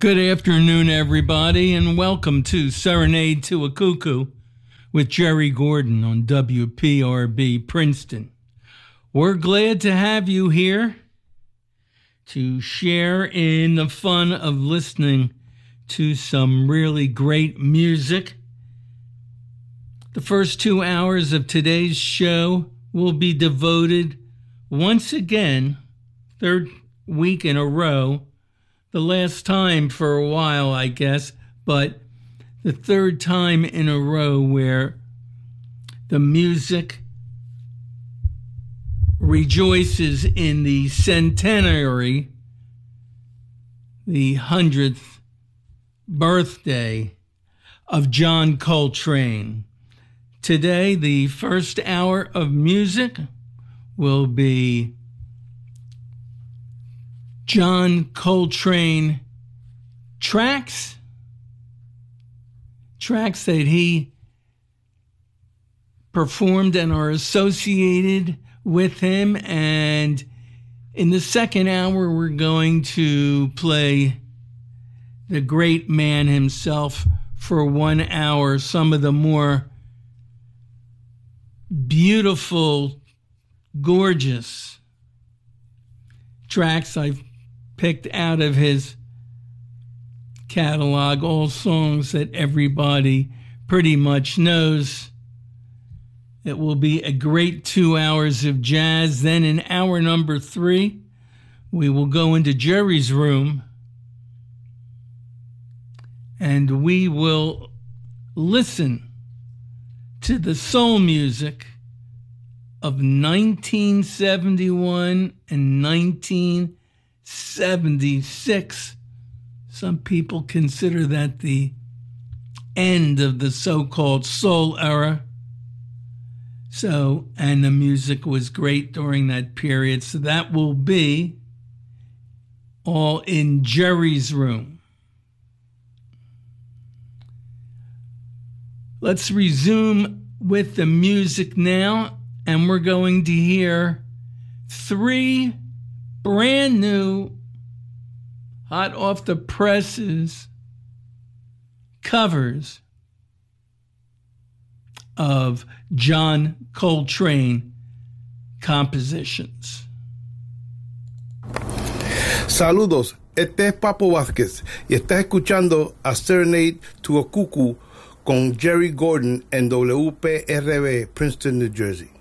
Good afternoon, everybody, and welcome to Serenade to a Cuckoo with Jerry Gordon on WPRB Princeton. We're glad to have you here to share in the fun of listening to some really great music. The first 2 hours of today's show will be devoted once again, third week in a row, the last time for a while, I guess, but the third time in a row where the music rejoices in the centenary, the 100th birthday of John Coltrane. Today, the first hour of music will be John Coltrane tracks that he performed and are associated with him. And in the second hour, we're going to play the great man himself for 1 hour, some of the more beautiful, gorgeous tracks I've picked out of his catalog, all songs that everybody pretty much knows. It will be a great 2 hours of jazz. Then in hour number 3, we will go into Jerry's room and we will listen to the soul music of 1971 and 1976. Some people consider that the end of the so-called soul era. And the music was great during that period. So that will be all in Jerry's room. Let's resume with the music now. And we're going to hear 3 brand new, hot off the presses covers of John Coltrane compositions. Saludos, este es Papo Vázquez y estás escuchando a Serenade to a Cuckoo con Jerry Gordon en WPRB, Princeton, New Jersey.